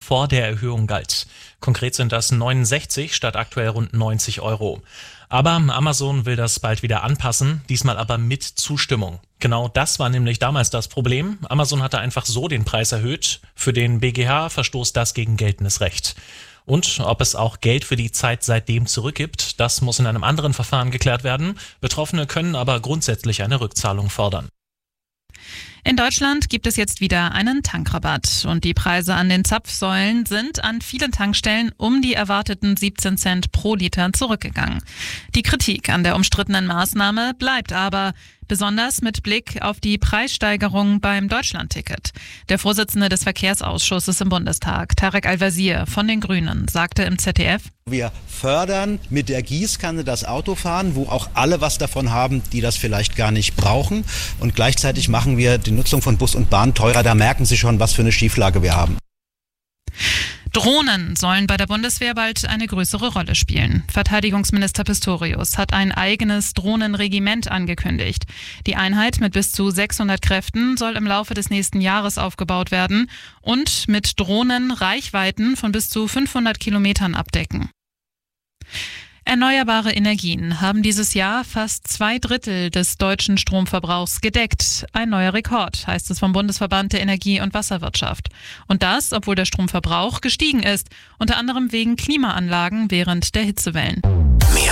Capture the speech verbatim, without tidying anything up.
vor der Erhöhung galt. Konkret sind das neunundsechzig statt aktuell rund neunzig Euro. Aber Amazon will das bald wieder anpassen, diesmal aber mit Zustimmung. Genau das war nämlich damals das Problem. Amazon hatte einfach so den Preis erhöht. Für den B G H verstoßt das gegen geltendes Recht. Und ob es auch Geld für die Zeit seitdem zurückgibt, das muss in einem anderen Verfahren geklärt werden. Betroffene können aber grundsätzlich eine Rückzahlung fordern. In Deutschland gibt es jetzt wieder einen Tankrabatt und die Preise an den Zapfsäulen sind an vielen Tankstellen um die erwarteten siebzehn Cent pro Liter zurückgegangen. Die Kritik an der umstrittenen Maßnahme bleibt aber, besonders mit Blick auf die Preissteigerung beim Deutschlandticket. Der Vorsitzende des Verkehrsausschusses im Bundestag, Tarek Al-Wazir von den Grünen, sagte im Z D F: Wir fördern mit der Gießkanne das Autofahren, wo auch alle was davon haben, die das vielleicht gar nicht brauchen. Und gleichzeitig machen wir die Nutzung von Bus und Bahn teurer. Da merken Sie schon, was für eine Schieflage wir haben. Drohnen sollen bei der Bundeswehr bald eine größere Rolle spielen. Verteidigungsminister Pistorius hat ein eigenes Drohnenregiment angekündigt. Die Einheit mit bis zu sechshundert Kräften soll im Laufe des nächsten Jahres aufgebaut werden und mit Drohnen Reichweiten von bis zu fünfhundert Kilometern abdecken. Erneuerbare Energien haben dieses Jahr fast zwei Drittel des deutschen Stromverbrauchs gedeckt. Ein neuer Rekord, heißt es vom Bundesverband der Energie- und Wasserwirtschaft. Und das, obwohl der Stromverbrauch gestiegen ist, unter anderem wegen Klimaanlagen während der Hitzewellen.